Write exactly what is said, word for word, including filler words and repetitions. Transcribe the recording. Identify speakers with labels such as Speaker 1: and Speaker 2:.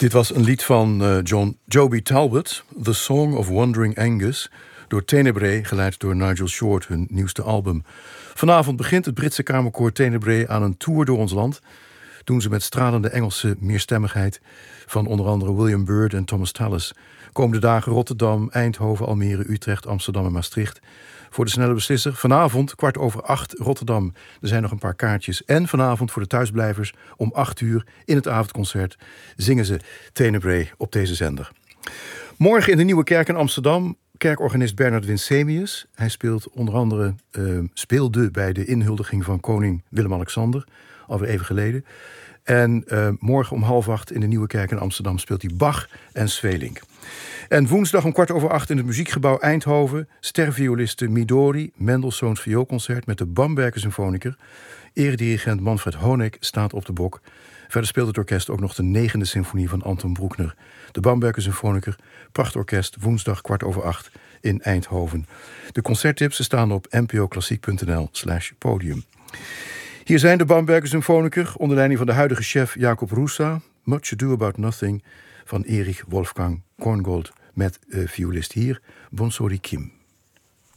Speaker 1: Dit was een lied van uh, John Joby Talbot, The Song of Wandering Angus, door Tenebrae, geleid door Nigel Short, hun nieuwste album. Vanavond begint het Britse kamerkoor Tenebrae aan een tour door ons land. Doen ze met stralende Engelse meerstemmigheid van onder andere William Byrd en Thomas Tallis. Komende dagen Rotterdam, Eindhoven, Almere, Utrecht, Amsterdam en Maastricht. Voor de snelle beslisser vanavond kwart over acht Rotterdam. Er zijn nog een paar kaartjes. En vanavond voor de thuisblijvers om acht uur in het avondconcert zingen ze Tenebrae op deze zender. Morgen in de Nieuwe Kerk in Amsterdam kerkorganist Bernard Winsemius. Hij speelt onder andere uh, speelde bij de inhuldiging van koning Willem-Alexander, alweer even geleden. En uh, morgen om half acht in de Nieuwe Kerk in Amsterdam speelt hij Bach en Sweelinck. En woensdag om kwart over acht in het Muziekgebouw Eindhoven stervioliste Midori, Mendelssohns vioolconcert met de Bamberger Symfoniker. Eredirigent Manfred Honeck staat op de bok. Verder speelt het orkest ook nog de negende symfonie van Anton Bruckner. De Bamberger Symfoniker, prachtorkest, woensdag kwart over acht in Eindhoven. De concerttips staan op npoklassiek.nl slash podium. Hier zijn de Bamberger Symfoniker onder leiding van de huidige chef Jacob Russa. Much Ado About Nothing van Erich Wolfgang Korngold met uh, violist hier Bonsori Kim.